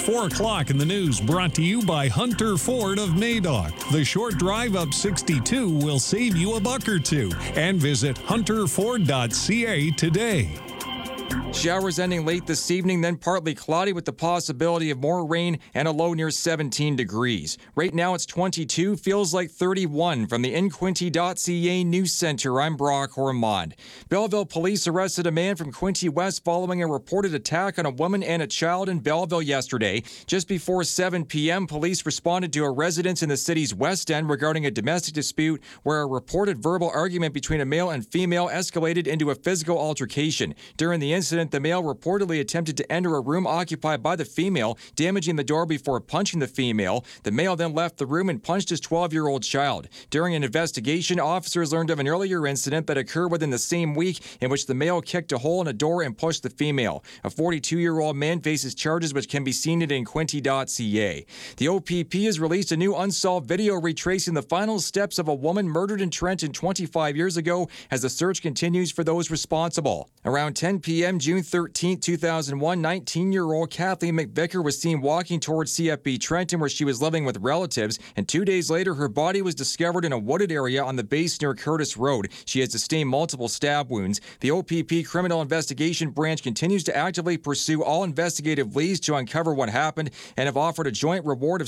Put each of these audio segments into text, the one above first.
4 o'clock in the news brought to you by Hunter Ford of Madoc. The short drive up 62 will save you a buck or two. And visit hunterford.ca today. Showers ending late this evening, then partly cloudy with the possibility of more rain and a low near 17 degrees. Right now it's 22, feels like 31. From the InQuinte.ca News Center, I'm Brock Ormond. Belleville police arrested a man from Quinte West following a reported attack on a woman and a child in Belleville yesterday. Just before 7 p.m., police responded to a residence in the city's West End regarding a domestic dispute where a reported verbal argument between a male and female escalated into a physical altercation. During the incident, the male reportedly attempted to enter a room occupied by the female, damaging the door before punching the female. The male then left the room and punched his 12-year-old child. During an investigation, officers learned of an earlier incident that occurred within the same week in which the male kicked a hole in a door and pushed the female. A 42-year-old man faces charges which can be seen at InQuinte.ca. The OPP has released a new unsolved video retracing the final steps of a woman murdered in Trenton 25 years ago as the search continues for those responsible. Around 10 p.m. June 13, 2001, 19-year-old Kathleen McVicker was seen walking towards CFB Trenton where she was living with relatives, and 2 days later her body was discovered in a wooded area on the base near Curtis Road. She has sustained multiple stab wounds. The OPP Criminal Investigation Branch continues to actively pursue all investigative leads to uncover what happened and have offered a joint reward of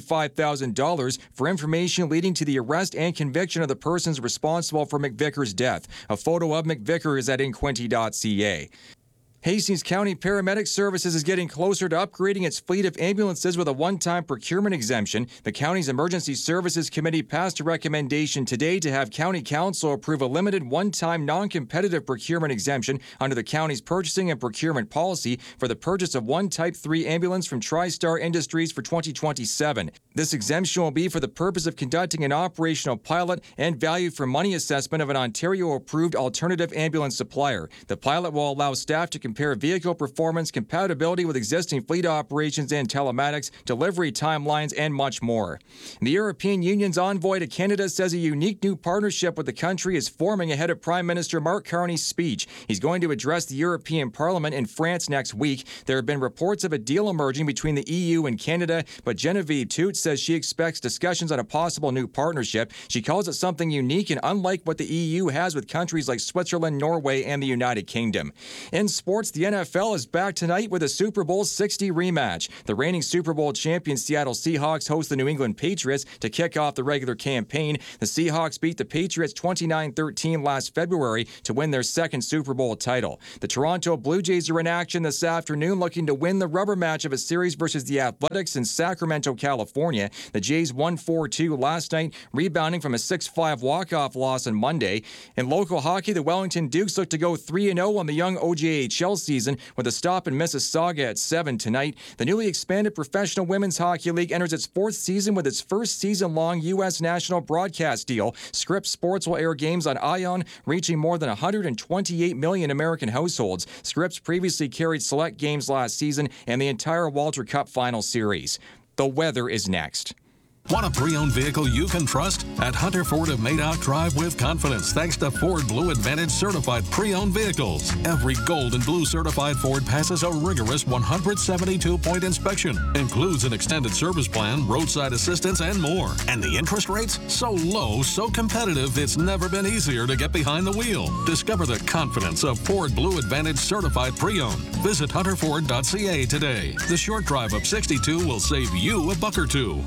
$75,000 for information leading to the arrest and conviction of the persons responsible for McVicker's death. A photo of McVicker is at InQuinte.ca. Hastings County Paramedic Services is getting closer to upgrading its fleet of ambulances with a one-time procurement exemption. The county's Emergency Services Committee passed a recommendation today to have County Council approve a limited one-time non-competitive procurement exemption under the county's purchasing and procurement policy for the purchase of one Type 3 ambulance from TriStar Industries for 2027. This exemption will be for the purpose of conducting an operational pilot and value for money assessment of an Ontario-approved alternative ambulance supplier. The pilot will allow staff to compare vehicle performance, compatibility with existing fleet operations and telematics, delivery timelines, and much more. The European Union's envoy to Canada says a unique new partnership with the country is forming ahead of Prime Minister Mark Carney's speech. He's going to address the European Parliament in France next week. There have been reports of a deal emerging between the EU and Canada, but Genevieve Toots says she expects discussions on a possible new partnership. She calls it something unique and unlike what the EU has with countries like Switzerland, Norway, and the United Kingdom. In sports, the NFL is back tonight with a Super Bowl 60 rematch. The reigning Super Bowl champion Seattle Seahawks host the New England Patriots to kick off the regular campaign. The Seahawks beat the Patriots 29-13 last February to win their second Super Bowl title. The Toronto Blue Jays are in action this afternoon looking to win the rubber match of a series versus the Athletics in Sacramento, California. The Jays won 4-2 last night, rebounding from a 6-5 walk-off loss on Monday. In local hockey, the Wellington Dukes look to go 3-0 on the young OJHL season with a stop in Mississauga at 7 tonight. The newly expanded Professional Women's Hockey League enters its fourth season with its first season-long U.S. national broadcast deal. Scripps Sports will air games on ION, reaching more than 128 million American households. Scripps previously carried select games last season and the entire Walter Cup Final Series. The weather is next. Want a pre-owned vehicle you can trust? At Hunter Ford of Madoc, drive with confidence thanks to Ford Blue Advantage certified pre-owned vehicles. Every gold and blue certified Ford passes a rigorous 172-point inspection. Includes an extended service plan, roadside assistance, and more. And the interest rates? So low, so competitive, it's never been easier to get behind the wheel. Discover the confidence of Ford Blue Advantage certified pre-owned. Visit hunterford.ca today. The short drive up 62 will save you a buck or two.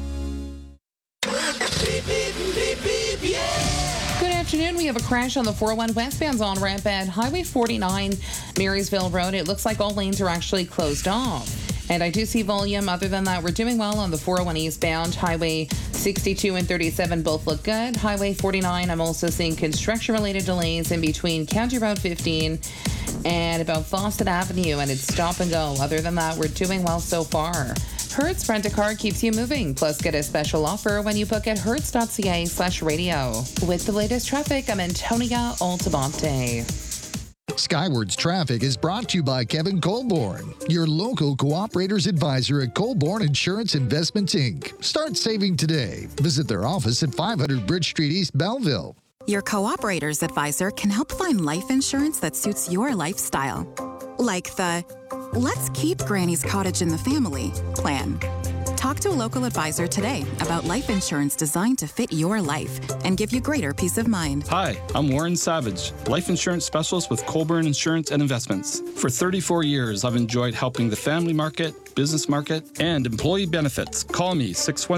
Good afternoon. We have a crash on the 401 westbound on ramp at Highway 49, Marysville Road. It looks like all lanes are actually closed off. And I do see volume. Other than that, we're doing well on the 401 eastbound. Highway 62 and 37 both look good. Highway 49, I'm also seeing construction-related delays in between County Road 15 and about Fawcett Avenue, and it's stop and go. Other than that, we're doing well so far. Hertz Rent-A-Car keeps you moving. Plus, get a special offer when you book at hertz.ca/radio. With the latest traffic, I'm Antonia Altamonte. Skywards Traffic is brought to you by Kevin Colborne, your local Cooperators Advisor at Colborne Insurance Investments, Inc. Start saving today. Visit their office at 500 Bridge Street, East Belleville. Your Cooperators Advisor can help find life insurance that suits your lifestyle. Like the Let's keep Granny's cottage in the family plan. Talk to a local advisor today about life insurance designed to fit your life and give you greater peace of mind. Hi, I'm Warren Savage, life insurance specialist with Colburn Insurance and Investments. For 34 years, I've enjoyed helping the family market, business market, and employee benefits. Call me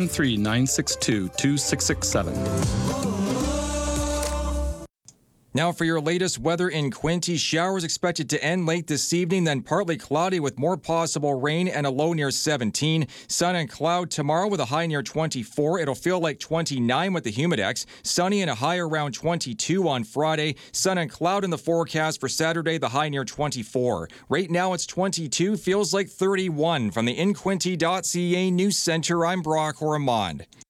613-962-2667. Now for your latest weather in Quinte, showers expected to end late this evening, then partly cloudy with more possible rain and a low near 17. Sun and cloud tomorrow with a high near 24. It'll feel like 29 with the humidex. Sunny and a high around 22 on Friday. Sun and cloud in the forecast for Saturday, the high near 24. Right now it's 22, feels like 31. From the InQuinte.ca News Center, I'm Brock Ormond.